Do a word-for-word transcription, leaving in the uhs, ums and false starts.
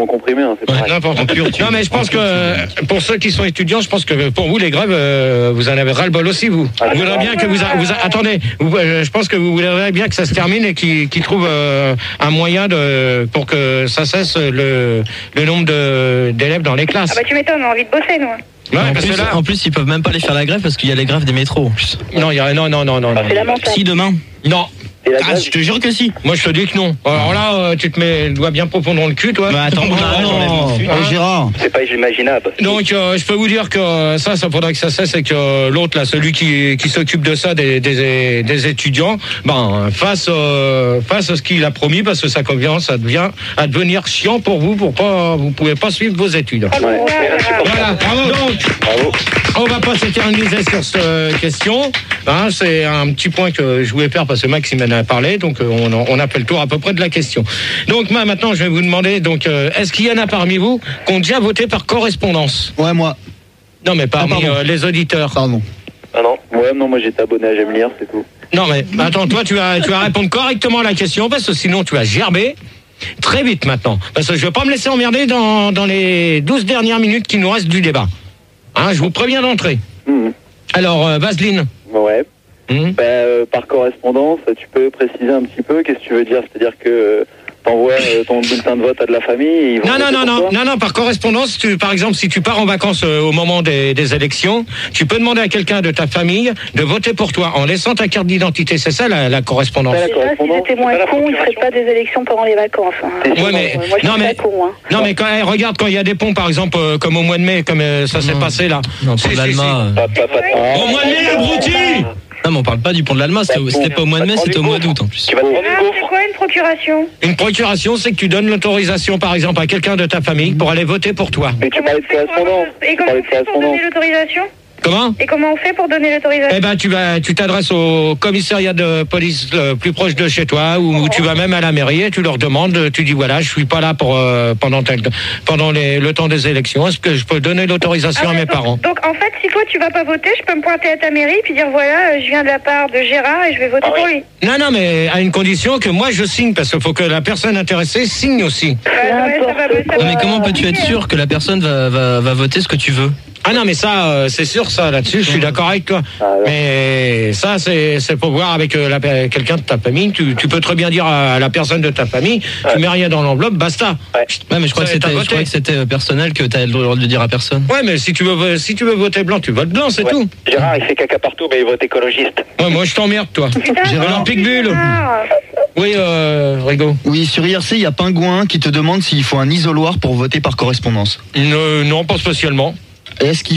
en comprimé, hein, c'est pareil. N'importe quoi. Non, mais je pense que pour ceux qui sont étudiants, je pense que pour vous, les grèves, euh, vous en avez ras-le-bol aussi, vous. Ah, vous voudrez bien que vous, a, vous a, attendez, vous, euh, je pense que vous voudrez bien que ça se termine et qu'ils qu'ils trouvent euh, un moyen de pour que ça cesse le, le nombre de, d'élèves dans les classes. Ah bah tu m'étonnes, on a envie de bosser, nous. Ouais, en, parce plus, que là, en plus, ils peuvent même pas aller faire la grève parce qu'il y a les grèves des métros. En plus. non, il y a, non, non, non, non, non. C'est lamentable. Si demain. Non. Et la Ah, grève, je te jure que si. Moi, je te dis que non. Alors là, euh, tu te mets le doigt bien profond dans le cul, toi. Bah attends, Ah, non, non. oh, Gérard. c'est pas imaginable. Donc, euh, je peux vous dire que euh, ça, ça faudrait que ça cesse et que euh, l'autre, là, celui qui, qui s'occupe de ça, des, des, des étudiants, ben, fasse, euh, fasse ce qu'il a promis, parce que ça commence à, devient, à devenir chiant pour vous, pour pas, vous pouvez pas suivre vos études. Oh, Ouais. Voilà, bravo. Donc, Bravo. on va pas s'éterniser sur cette question. Hein, c'est un petit point que je voulais faire parce que Max il m'en a parlé, donc euh, on, on a fait le tour à peu près de la question. Donc moi, maintenant, je vais vous demander, donc, euh, est-ce qu'il y en a parmi vous qui ont déjà voté par correspondance? Ouais, moi. Non, mais parmi Ah, pardon. euh, les auditeurs. Pardon. Ah non, ouais, non, moi j'étais abonné à J'aime lire, c'est tout. Non, mais attends, toi, tu vas, tu vas répondre correctement à la question parce que sinon, tu vas gerber. Très vite maintenant, parce que je ne vais pas me laisser emmerder dans, dans les douze dernières minutes qui nous restent du débat. Hein, je vous préviens d'entrer. Mmh. Alors, euh, Vaseline. Ouais. Hum. Ben, euh, par correspondance, tu peux préciser un petit peu qu'est-ce que tu veux dire? C'est-à-dire que euh, t'envoies euh, ton bulletin de vote à de la famille et ils vont Non, non, voter non, pour non, toi? non, non, par correspondance, tu, par exemple, si tu pars en vacances euh, au moment des, des élections, tu peux demander à quelqu'un de ta famille de voter pour toi en laissant ta carte d'identité. C'est ça la, la correspondance. Ouais, la Déjà, s'ils correspondance, étaient moins c'est pas la cons, ils feraient procuration. pas des élections pendant les vacances. Hein. C'est Ouais, mais, Moi, je non, suis mais, pas con, hein. non, mais quand, eh, regarde, quand il y a des ponts, par exemple, euh, comme au mois de mai, comme euh, ça s'est Non. passé là. Non, pour Si, si, l'Alma. Pas, pas, pas, si. Au mois de mai, abruti! Non, mais on parle pas du pont de l'Alma. C'était c'était pas au mois de mai, c'était au mois d'août en plus. Tu vas te prendre Ah, une c'est gaufre. quoi une procuration? Une procuration, c'est que tu donnes l'autorisation, par exemple, à quelqu'un de ta famille pour aller voter pour toi. Mais tu Comment parlais on de fait pour- correspondance. Et Tu comment parlais on de fait pour correspondance. donner l'autorisation? Comment? Et comment on fait pour donner l'autorisation? Eh ben, tu vas, tu t'adresses au commissariat de police le plus proche de chez toi, ou tu vas même à la mairie et tu leur demandes, tu dis voilà, je suis pas là pour euh, pendant tel, pendant les, le temps des élections. Est-ce que je peux donner l'autorisation Ah à ouais, mes donc- parents? Donc en fait, si toi tu vas pas voter, je peux me pointer à ta mairie puis dire voilà, euh, je viens de la part de Gérard et je vais voter Ah pour oui. lui. Non, non, mais à une condition que moi je signe, parce qu'il faut que la personne intéressée signe aussi. Ouais, ouais, ça va- ça Non, mais va comment peux-tu être compliquer, sûr que la personne va, va, va voter ce que tu veux? Ah non, mais ça, euh, c'est sûr, ça, là-dessus, je suis d'accord avec toi. Ah, ouais. Mais ça, c'est, c'est pour voir avec euh, la, quelqu'un de ta famille. Tu, tu peux très bien dire à, à la personne de ta famille, Ouais. tu mets rien dans l'enveloppe, basta. Ouais. Ouais, mais je crois que Ça, t'as c'était, je voté. crois que c'était euh, personnel, que t'as le droit de le dire à personne. Ouais, mais si tu veux, si tu veux voter blanc, tu votes blanc, c'est Ouais. tout. Gérard, il fait caca partout, mais il vote écologiste. Ouais, moi, je t'emmerde, toi. Putain, Gérard non, Picbulle. Gérard. Oui, euh, Rigaud. Oui, sur I R C, il y a Pingouin qui te demande s'il faut un isoloir pour voter par correspondance. Euh, non, pas spécialement. Est-ce qu'il